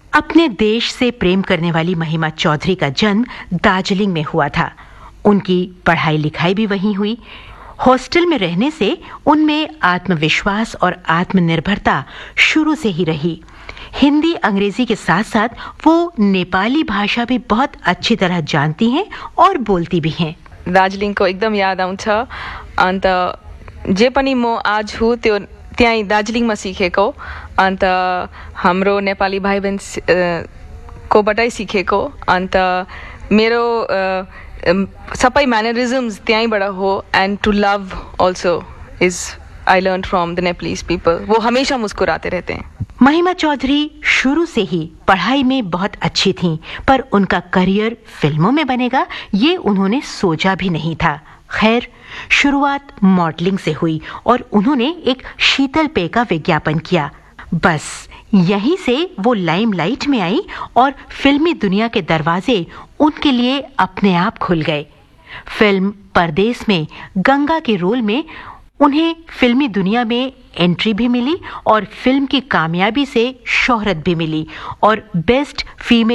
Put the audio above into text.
अपने देश से प्रेम करने वाली महिमा चौधरी का जन्म दार्जिलिंग में हुआ था। उनकी पढ़ाई लिखाई भी वहीं हुई। हॉस्टल में रहने से उनमें आत्मविश्वास और आत्मनिर्भरता शुरू से ही रही। हिंदी अंग्रेजी के साथ साथ वो नेपाली भाषा भी बहुत अच्छी तरह जानती हैं और बोलती भी हैं। दार्जिलिङको एकदम याद आउँछ। अन्त जे पनि म आज हुँ त्यो त्यहीँ दार्जिलिङमा सिकेको, अन्त हाम्रो नेपाली भाइ बहन कोबाटै सिकेको। अन्त मेरो सबै मैनरिज्म्स त्यहीँबाट हो। And to love also is I learn from the Nepalese people. वो हमेशा मुस्कुराते रहते हैं। महिमा चौधरी शुरू से ही पढ़ाई में बहुत अच्छी थीं, पर उनका करियर फिल्मों में बनेगा ये उन्होंने सोचा भी नहीं था। खैर, शुरुआत मॉडलिंग से हुई और उन्होंने एक शीतल पेय का विज्ञापन किया। बस यहीं से वो लाइमलाइट में आई और फिल्मी दुनिया के दरवाजे उनके लिए अपने आप खुल गए। फिल्म परदेस में गंगा के रोल में उन्हें फिल्मी दुनिया में एंट्री भी मिली और फिल्म की कामयाबी से शोहरत भी मिली और बेस्ट फीमेल